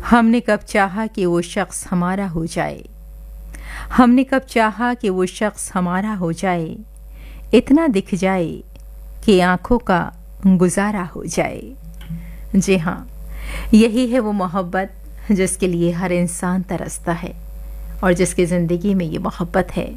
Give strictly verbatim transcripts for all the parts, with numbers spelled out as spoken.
हमने कब चाहा कि वो शख्स हमारा हो जाए, हमने कब चाहा कि वो शख्स हमारा हो जाए, इतना दिख जाए कि आँखों का गुजारा हो जाए। जी हाँ, यही है वो मोहब्बत जिसके लिए हर इंसान तरसता है और जिसकी ज़िंदगी में ये मोहब्बत है,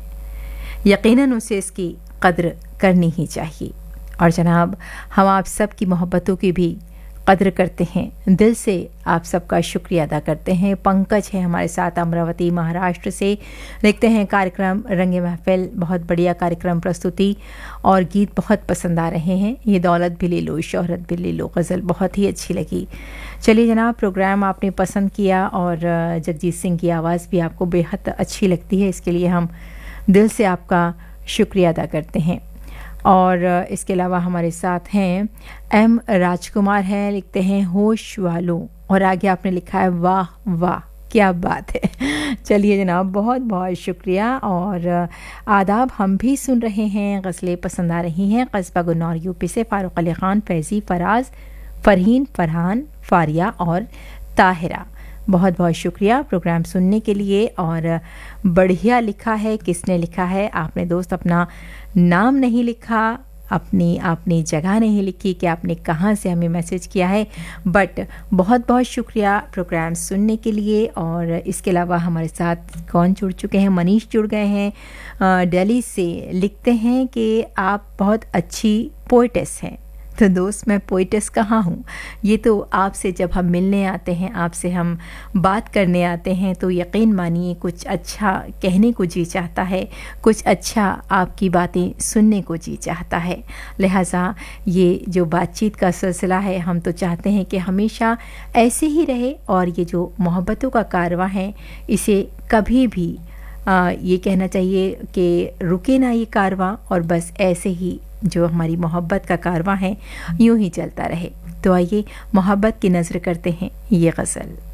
यकीनन उसे इसकी कद्र करनी ही चाहिए। और जनाब, हम आप सब की मोहब्बतों की भी कद्र करते हैं, दिल से आप सबका शुक्रिया अदा करते हैं। पंकज है हमारे साथ अमरावती महाराष्ट्र से, लिखते हैं कार्यक्रम रंगे महफिल बहुत बढ़िया कार्यक्रम, प्रस्तुति और गीत बहुत पसंद आ रहे हैं। ये दौलत भी ले लो शोहरत भी ले लो गज़ल बहुत ही अच्छी लगी। चलिए जनाब, प्रोग्राम आपने पसंद किया और जगजीत सिंह की आवाज़ भी आपको बेहद अच्छी लगती है, इसके लिए हम दिल से आपका शुक्रिया अदा करते हैं। और इसके अलावा हमारे साथ हैं एम राजकुमार हैं, लिखते हैं होश वालों, और आगे आपने लिखा है वाह वाह क्या बात है। चलिए जनाब, बहुत बहुत शुक्रिया और आदाब। हम भी सुन रहे हैं, गज़लें पसंद आ रही हैं। कस्बा गुन्नौर यूपी से फ़ारूक अली ख़ान, फैज़ी, फराज, फ़रहीन, फ़रहान, फ़ारिया और ताहिरा, बहुत बहुत शुक्रिया प्रोग्राम सुनने के लिए। और बढ़िया लिखा है, किसने लिखा है आपने दोस्त, अपना नाम नहीं लिखा, अपनी आपने जगह नहीं लिखी कि आपने कहाँ से हमें मैसेज किया है, बट बहुत बहुत शुक्रिया प्रोग्राम सुनने के लिए। और इसके अलावा हमारे साथ कौन जुड़ चुके हैं, मनीष जुड़ गए हैं दिल्ली से, लिखते हैं कि आप बहुत अच्छी पोइटेस हैं। तो दोस्त, मैं पोइटेस कहाँ हूँ, ये तो आपसे जब हम मिलने आते हैं, आपसे हम बात करने आते हैं, तो यकीन मानिए कुछ अच्छा कहने को जी चाहता है, कुछ अच्छा आपकी बातें सुनने को जी चाहता है। लिहाजा ये जो बातचीत का सिलसिला है, हम तो चाहते हैं कि हमेशा ऐसे ही रहे और ये जो मोहब्बतों का कारवां है, इसे कभी भी आ, ये कहना चाहिए कि रुके ना ये कारवां, और बस ऐसे ही जो हमारी मोहब्बत का कारवां है यूं ही चलता रहे। तो आइए मोहब्बत की नज़र करते हैं ये गज़ल।